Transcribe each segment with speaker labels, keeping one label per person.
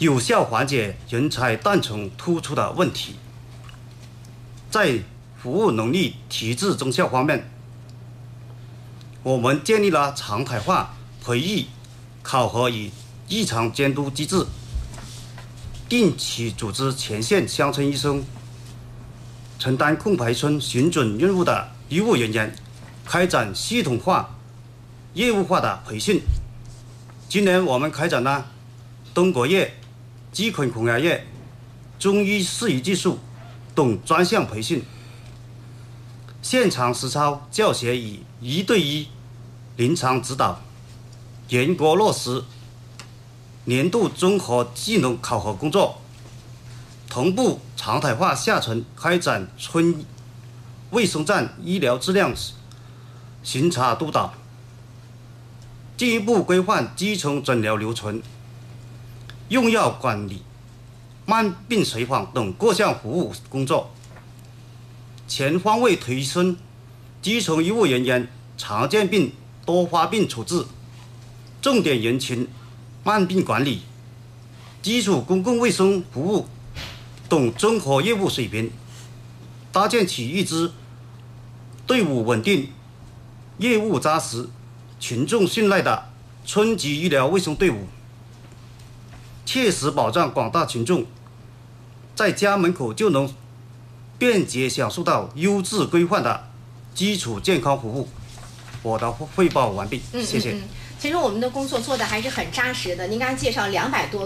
Speaker 1: 有效缓解人才断层突出的问题。在服务能力提质增效方面，我们建立了常态化培育、考核与异常监督机制，定期组织前线乡村医生承担空白村巡诊任务的医务人员开展系统化、业务化的培训。今年我们开展了登革热、鸡孔孔牙热、中医适宜技术等专项培训，现场实操教学与1对1临床指导，严格落实年度综合技能考核工作，同步常态化下沉开展村卫生站医疗质量巡查督导，进一步规范基层诊疗流程、用药管理、慢病随访等各项服务工作，全方位提升基层医务人员常见病多发病处置、重点人群慢病管理、基础公共卫生服务等综合业务水平，搭建起一支队伍稳定、业务扎实、群众信赖的村级医疗卫生队伍，切实保障广大群众在家门口就能便捷享受到优质规范的基础健康服务。我的汇报完毕，谢谢。
Speaker 2: 其实我们的工作做的还是很扎实的。您刚才介绍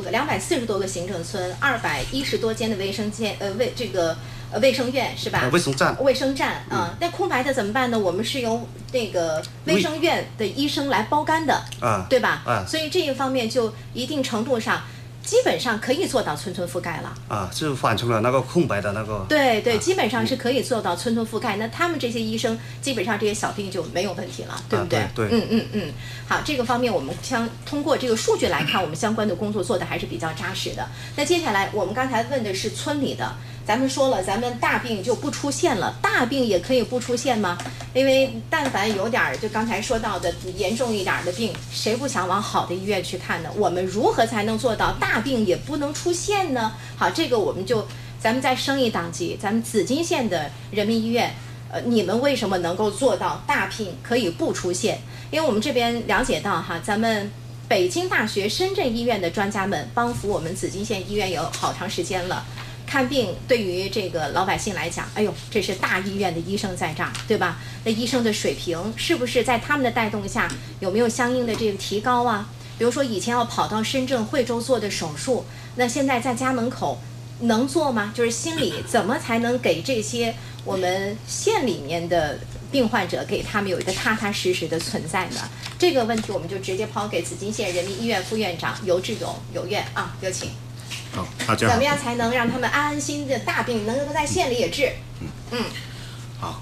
Speaker 2: 240多个行政村，210多间的卫生间，卫生院是吧？卫生站啊，那空白的怎么办呢？我们是由那个卫生院的医生来包干的，对吧？所以这一方面就一定程度上。基本上可以做到村村覆盖了
Speaker 1: 就缓冲了那个空白的那个。
Speaker 2: 对，基本上是可以做到村村覆盖。那他们这些医生基本上这些小病就没有问题了，对不对？
Speaker 1: 对。
Speaker 2: 好，这个方面我们通过这个数据来看，我们相关的工作做的还是比较扎实的。那接下来我们刚才问的是村里的，咱们说了，咱们大病就不出现了，大病也可以不出现吗？因为但凡有点就刚才说到的严重一点的病，谁不想往好的医院去看呢？我们如何才能做到大病也不能出现呢？好，这个咱们再升一档级，咱们紫金县的人民医院，你们为什么能够做到大病可以不出现？因为我们这边了解到咱们北京大学深圳医院的专家们帮扶我们紫金县医院有好长时间了。看病对于这个老百姓来讲，哎呦，这是大医院的医生在这儿，对吧？那医生的水平是不是在他们的带动下，有没有相应的这个提高啊？比如说以前要跑到深圳、惠州做的手术，那现在在家门口能做吗？就是心里怎么才能给这些我们县里面的病患者，给他们有一个踏踏实实的存在呢？这个问题我们就直接抛给紫金县人民医院副院长尤志勇有院啊，有请。
Speaker 3: 好，大家好。
Speaker 2: 怎么样才能让他们安安心的大病能够在县里也治？
Speaker 3: 好，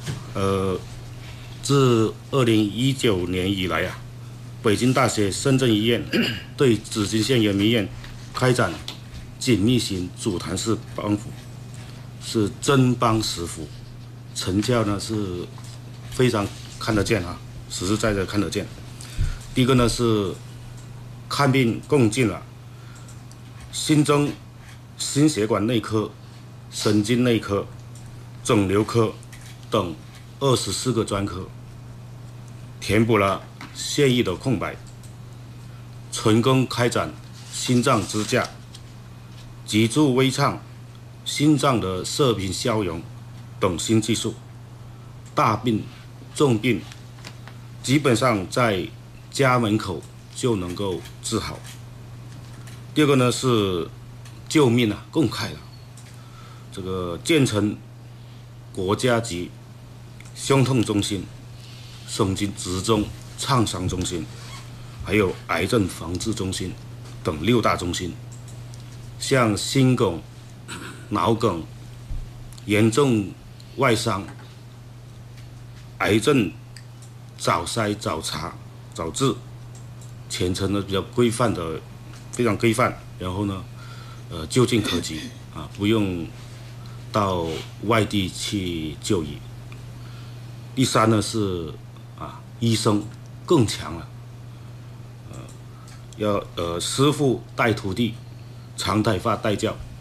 Speaker 3: 自2019年以来北京大学深圳医院对紫金县人民医院开展紧密型组团式帮扶，是真帮实扶，成效呢是非常看得见实实在在看得见。第一个呢是看病共进了。新增心血管内科、神经内科、肿瘤科等24个专科，填补了县域的空白，成功开展心脏支架、脊柱微创、心脏的射频消融等新技术，大病、重病基本上在家门口就能够治好。第二个呢是救命更快了，这个建成国家级胸痛中心、省级职中创伤中心，还有癌症防治中心等6大中心，像心梗、脑梗、严重外伤、癌症早筛、早查、早治，全程呢比较规范的。非常规范，然后呢，就近可及不用到外地去就医。第三呢是医生更强了，要师傅带徒弟， 常态化带教。